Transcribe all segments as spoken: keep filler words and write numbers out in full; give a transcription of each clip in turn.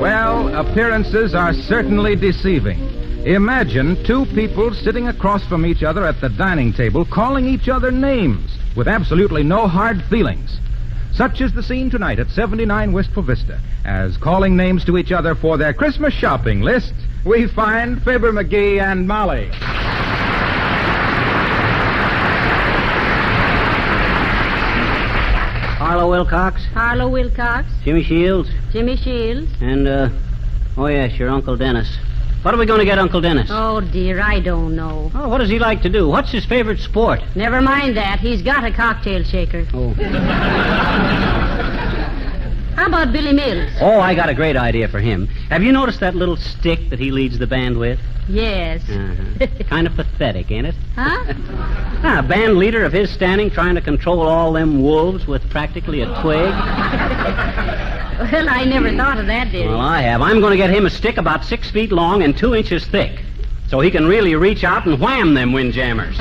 Well, appearances are certainly deceiving. Imagine two people sitting across from each other at the dining table calling each other names with absolutely no hard feelings. Such is the scene tonight at seventy-nine Wistful Vista, as calling names to each other for their Christmas shopping list, we find Fibber McGee and Molly. Harlow Wilcox. Harlow Wilcox. Jimmy Shields. Jimmy Shields. And, uh, oh, yes, your Uncle Dennis. What are we going to get Uncle Dennis? Oh, dear, I don't know. Oh, what does he like to do? What's his favorite sport? Never mind that. He's got a cocktail shaker. Oh. How about Billy Mills? Oh, I got a great idea for him. Have you noticed that little stick that he leads the band with? Yes. Uh-huh. Kind of pathetic, ain't it? Huh? Ah, a band leader of his standing trying to control all them wolves with practically a twig. Well, I never thought of that, did Well, I have. I'm going to get him a stick about six feet long and two inches thick, so he can really reach out and wham them windjammers.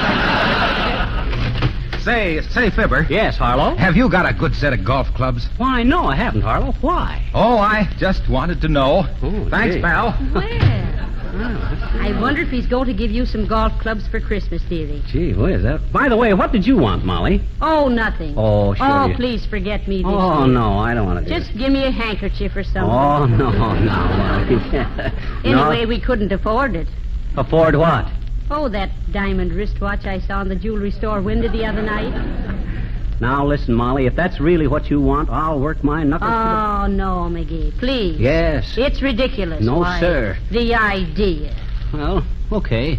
Say, say, Fibber. Yes, Harlow? Have you got a good set of golf clubs? Why, no, I haven't, Harlow. Why? Oh, I just wanted to know. Oh, Thanks, gee. pal. Well, I wonder if he's going to give you some golf clubs for Christmas, dearie. Gee whiz. That... By the way, what did you want, Molly? Oh, nothing. Oh, sure. Oh, you- please forget me this Oh, year. no, I don't want to do Just give me a handkerchief or something. Oh, no, no, Molly. Anyway, No. we couldn't afford it. Afford what? Oh, that diamond wristwatch I saw in the jewelry store window the other night. Now, listen, Molly, if that's really what you want, I'll work my knuckles to Oh, no, McGee, please. the... Yes. It's ridiculous. No, Why, sir. The idea. Well, okay.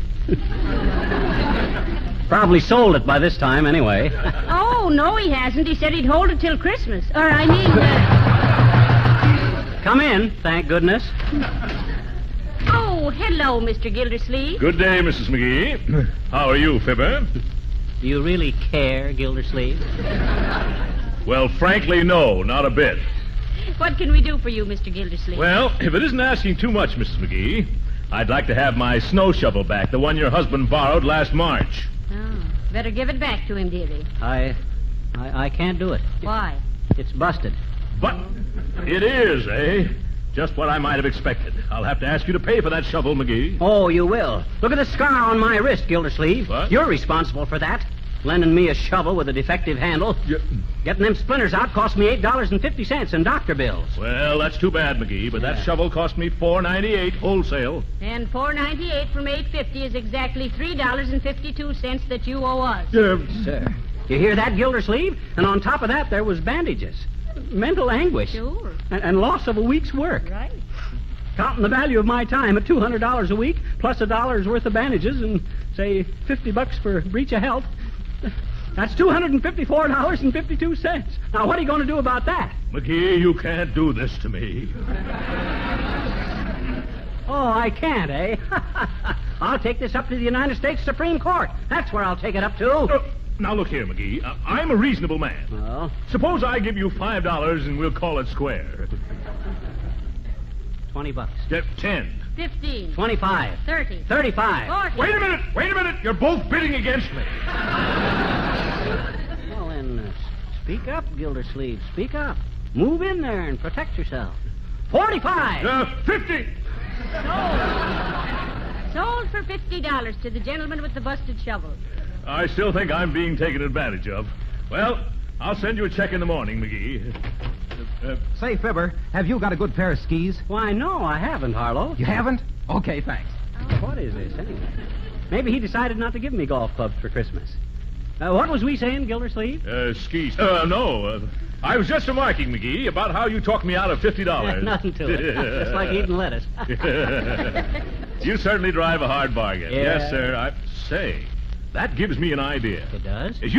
Probably sold it by this time, anyway. Oh, no, he hasn't. He said he'd hold it till Christmas. Or, I mean... Uh... Come in, thank goodness. Oh, hello, Mister Gildersleeve. Good day, Missus McGee. How are you, Fibber? Do you really care, Gildersleeve? Well, frankly, no, not a bit. What can we do for you, Mister Gildersleeve? Well, if it isn't asking too much, Missus McGee, I'd like to have my snow shovel back, the one your husband borrowed last March. Oh, better give it back to him, dearie. I, I... I can't do it. Why? It's busted. But it is, eh? Just what I might have expected. I'll have to ask you to pay for that shovel, McGee. Oh, you will. Look at the scar on my wrist, Gildersleeve. What? You're responsible for that. Lending me a shovel with a defective handle. You... Getting them splinters out cost me eight dollars and fifty cents in doctor bills. Well, that's too bad, McGee, but Yeah. that shovel cost me four ninety-eight wholesale. And four ninety-eight from eight fifty is exactly three dollars and fifty-two cents that you owe us. Yeah. Sir. You hear that, Gildersleeve? And on top of that, there was bandages. Mental anguish. Sure. And, and loss of a week's work. Right. Counting the value of my time at two hundred dollars a week, plus a dollar's worth of bandages, and, say, fifty bucks for breach of health. That's two hundred fifty-four dollars and fifty-two cents. Now, what are you going to do about that? McGee, you can't do this to me. Oh, I can't, eh? I'll take this up to the United States Supreme Court. That's where I'll take it up to. Uh, now, look here, McGee. Uh, I'm a reasonable man. Well, Suppose I give you five dollars and we'll call it square. twenty bucks. Get ten. Fifteen. Twenty-five. Thirty. Thirty-five. Forty. Wait a minute! Wait a minute! You're both bidding against me. Well, then, uh, speak up, Gildersleeve. Speak up. Move in there and protect yourself. Forty-five. Uh, fifty. Sold for fifty dollars to the gentleman with the busted shovel. I still think I'm being taken advantage of. Well, I'll send you a check in the morning, McGee. Uh, uh, Say, Fibber, have you got a good pair of skis? Why, no, I haven't, Harlow. You haven't? Okay, thanks. What is this, anyway? Maybe he decided not to give me golf clubs for Christmas. Uh, what was we saying, Gildersleeve? uh, skis. Uh, no. Uh, I was just remarking, McGee, about how you talked me out of fifty dollars. Nothing to it. It's like eating lettuce. You certainly drive a hard bargain. Yeah. Yes, sir. I say, that gives me an idea. It does? As you